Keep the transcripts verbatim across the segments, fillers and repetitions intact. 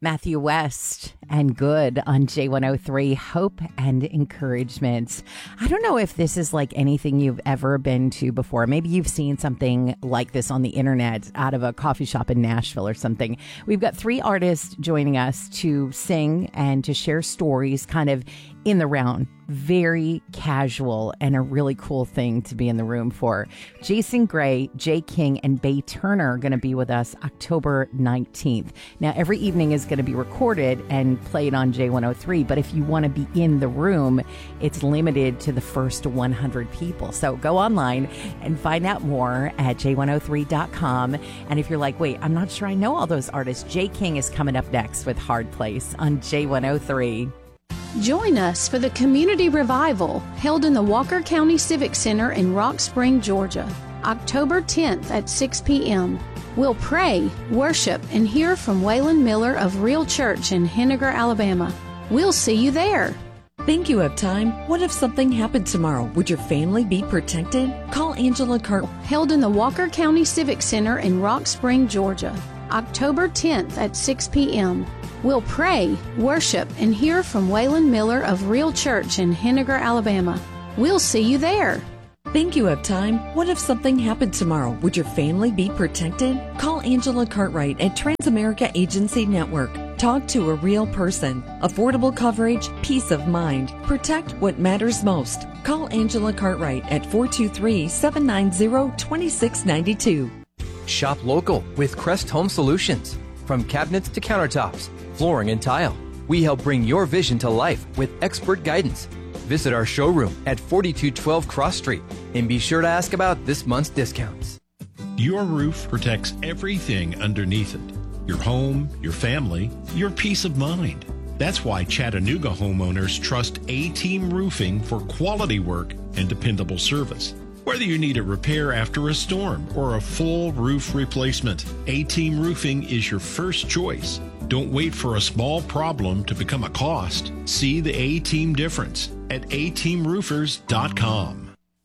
Matthew West and Good on J one oh three, Hope and Encouragement. I don't know if this is like anything you've ever been to before. Maybe you've seen something like this on the internet out of a coffee shop in Nashville or something. We've got three artists joining us to sing and to share stories kind of in the round. Very casual and a really cool thing to be in the room for. Jason Gray, Jay King, and Bay Turner are going to be with us October nineteenth. Now, every evening is going to be recorded and played on J one oh three, but if you want to be in the room, it's limited to the first one hundred people. So go online and find out more at j one oh three dot com. And if you're like, wait, I'm not sure I know all those artists, Jay King is coming up next with Hard Place on J one oh three. Join us for the Community Revival held in the Walker County Civic Center in Rock Spring, Georgia, October tenth at six p.m. We'll pray, worship, and hear from Waylon Miller of Real Church in Henniger, Alabama. We'll see you there. Think you have time? What if something happened tomorrow? Would your family be protected? Call Angela Cart. Held in the Walker County Civic Center in Rock Spring, Georgia, October tenth at six p.m. We'll pray, worship, and hear from Waylon Miller of Real Church in Henniger, Alabama. We'll see you there. Think you have time? What if something happened tomorrow? Would your family be protected? Call Angela Cartwright at Transamerica Agency Network. Talk to a real person. Affordable coverage, peace of mind. Protect what matters most. Call Angela Cartwright at four two three, seven nine zero, two six nine two. Shop local with Crest Home Solutions. From cabinets to countertops, flooring and tile, we help bring your vision to life with expert guidance. Visit our showroom at forty-two twelve Cross Street and be sure to ask about this month's discounts. Your roof protects everything underneath it. Your home, your family, your peace of mind. That's why Chattanooga homeowners trust A-Team Roofing for quality work and dependable service. Whether you need a repair after a storm or a full roof replacement, A-Team Roofing is your first choice. Don't wait for a small problem to become a cost. See the A-Team difference at a team roofers dot com.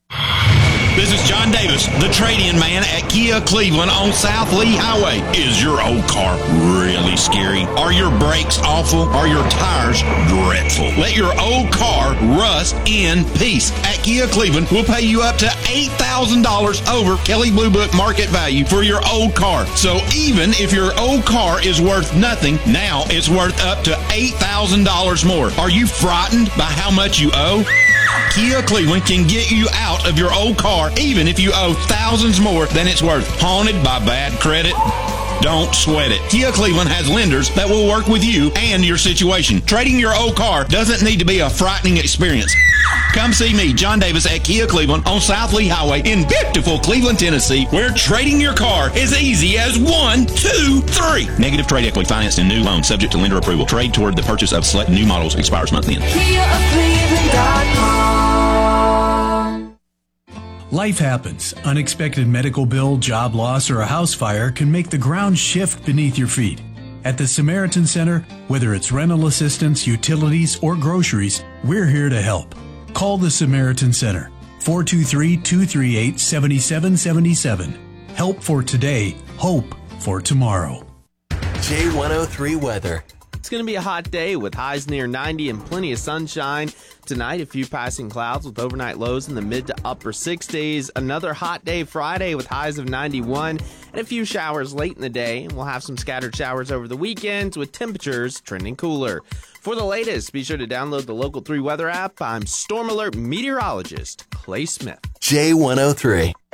This is John Davis, the trade-in man at Kia Cleveland on South Lee Highway. Is your old car really scary? Are your brakes awful? Are your tires dreadful? Let your old car rust in peace. At Kia Cleveland, we'll pay you up to eight thousand dollars over Kelley Blue Book market value for your old car. So even if your old car is worth nothing, now it's worth up to eight thousand dollars more. Are you frightened by how much you owe? Kia Cleveland can get you out of your old car even if you owe thousands more than it's worth. Haunted by bad credit? Don't sweat it. Kia Cleveland has lenders that will work with you and your situation. Trading your old car doesn't need to be a frightening experience. Come see me, John Davis, at Kia Cleveland on South Lee Highway in beautiful Cleveland, Tennessee, where trading your car is easy as one, two, three. Negative trade equity financed in new loans subject to lender approval. Trade toward the purchase of select new models expires month end. Kia of Cleveland dot com. Life happens. Unexpected medical bill, job loss, or a house fire can make the ground shift beneath your feet. At the Samaritan Center, whether it's rental assistance, utilities, or groceries, we're here to help. Call the Samaritan Center, four two three, two three eight, seven seven seven seven. Help for today, hope for tomorrow. J one oh three weather. It's going to be a hot day with highs near ninety and plenty of sunshine. Tonight, a few passing clouds with overnight lows in the mid to upper sixties. Another hot day Friday with highs of ninety-one and a few showers late in the day. We'll have some scattered showers over the weekend with temperatures trending cooler. For the latest, be sure to download the Local three weather app. I'm Storm Alert meteorologist Clay Smith. J one oh three.